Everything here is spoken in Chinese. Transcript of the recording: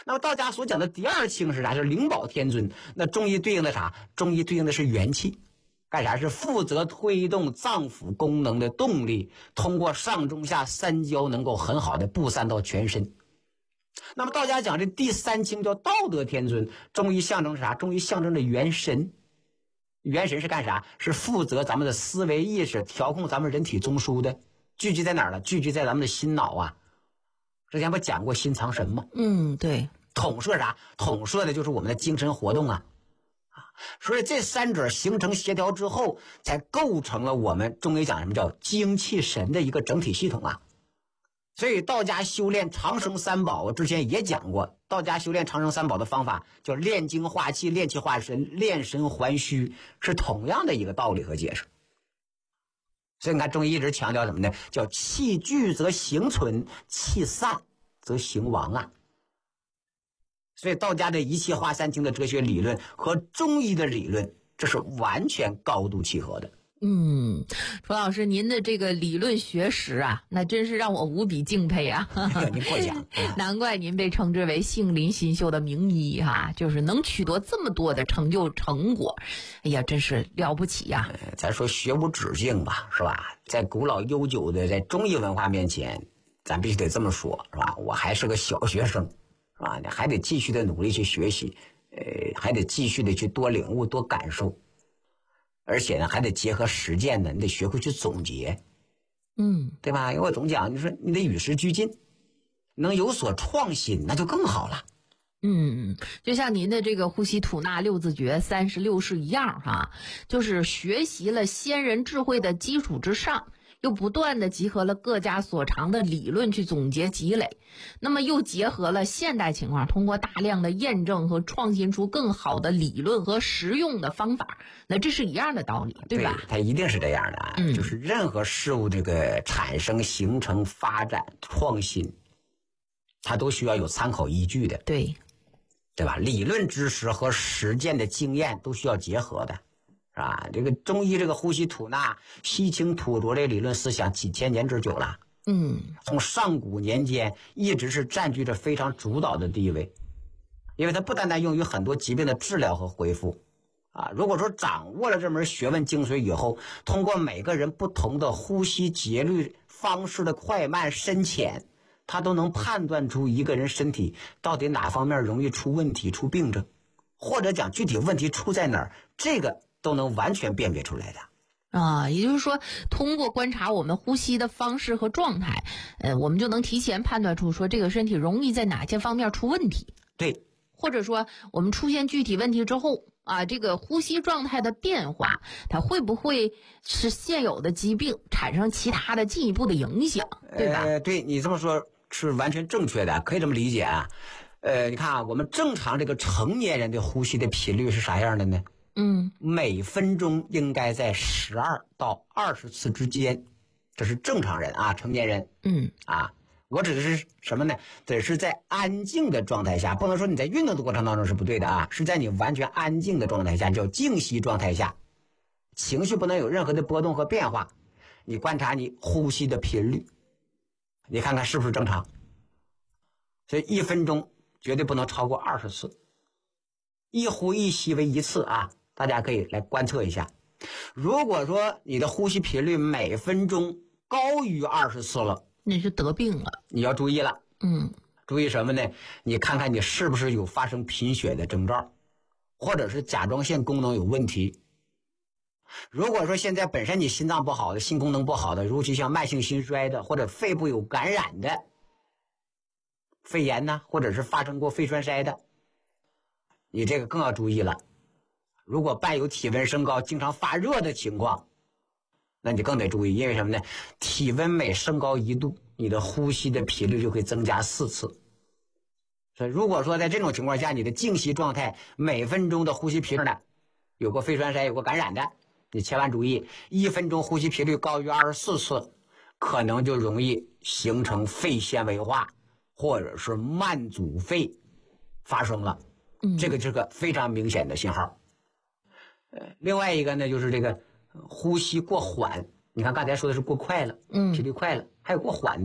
那么道家所讲的第二清是啥？是灵宝天尊。那中医对应的啥？中医对应的是元气，干啥？是负责推动脏腑功能的动力，通过上中下三焦能够很好的布散到全身。那么道家讲这第三清叫道德天尊，中医象征是啥？中医象征着元神。元神是干啥？是负责咱们的思维意识，调控咱们人体中枢的。聚集在哪儿了？聚集在咱们的心脑啊。之前不讲过心藏神吗？ 对。 统摄啥？统摄的就是我们的精神活动啊。所以这三者形成协调之后，才构成了我们中医讲什么叫精气神的一个整体系统啊。所以道家修炼长生三宝，我之前也讲过，道家修炼长生三宝的方法叫炼精化气、炼气化神、炼神还虚，是同样的一个道理和解释。所以你看中医一直强调什么呢？叫气聚则形存，气散则形亡啊。所以道家的一气化三清的哲学理论和中医的理论，这是完全高度契合的。 楚老师，您的这个理论学识啊，那真是让我无比敬佩啊！ 您过奖， 难怪您被称之为杏林新秀的名医哈，就是能取得这么多的成就成果，哎呀，真是了不起呀！ 咱说学无止境吧，是吧？在古老悠久的在中医文化面前，咱必须得这么说，是吧？我还是个小学生，是吧？你还得继续的努力去学习，还得继续的去多领悟、多感受。而且呢，还得结合实践呢，你得学会去总结，对吧？因为我总讲，你说你得与时俱进，能有所创新，那就更好了。 就像您的这个呼吸吐纳六字诀36式一样哈，就是学习了先人智慧的基础之上，又不断的集合了各家所长的理论去总结积累，那么又结合了现代情况，通过大量的验证和创新出更好的理论和实用的方法，那这是一样的道理，对吧？ 对，它一定是这样的啊，就是任何事物这个产生、形成、发展、创新，它都需要有参考依据的，对吧？理论知识和实践的经验都需要结合的。是吧？这个中医这个呼吸吐纳、吸清吐浊这理论思想几千年之久了。从上古年间一直是占据着非常主导的地位，因为它不单单用于很多疾病的治疗和恢复啊。如果说掌握了这门学问精髓以后，通过每个人不同的呼吸节律方式的快慢深浅，他都能判断出一个人身体到底哪方面容易出问题、出病症，或者讲具体问题出在哪儿，这个都能完全辨别出来的啊。也就是说，通过观察我们呼吸的方式和状态，我们就能提前判断出说这个身体容易在哪些方面出问题。 对， 或者说我们出现具体问题之后啊，这个呼吸状态的变化，它会不会是现有的疾病产生其他的进一步的影响，对吧？ 对，你这么说是完全正确的，可以这么理解啊。你看啊，我们正常这个成年人的呼吸的频率是啥样的呢？每分钟应该在12到20次之间，这是正常人啊，成年人。我指的是什么呢？得是在安静的状态下，不能说你在运动的过程当中是不对的啊，是在你完全安静的状态下，叫静息状态下，情绪不能有任何的波动和变化。你观察你呼吸的频率，你看看是不是正常？所以1分钟绝对不能超过20次，一呼一吸为1次啊。大家可以来观测一下，如果说你的呼吸频率每分钟高于20次了， 那是得病了， 你要注意了。注意什么呢？你看看你是不是有发生贫血的征兆，或者是甲状腺功能有问题。如果说现在本身你心脏不好的、心功能不好的，尤其像慢性心衰的，或者肺部有感染的肺炎呢，或者是发生过肺栓塞的，你这个更要注意了。如果伴有体温升高、经常发热的情况，那你更得注意，因为什么呢？体温每升高1度，你的呼吸的频率就会增加4次。所以如果说在这种情况下，你的静息状态每分钟的呼吸频率呢，有过肺栓塞、有过感染的，你千万注意，1分钟呼吸频率高于24次，可能就容易形成肺纤维化，或者是慢阻肺发生了。这个是个非常明显的信号。另外一个呢，就是这个呼吸过缓，你看刚才说的是过快了，频率快了，还有过缓的。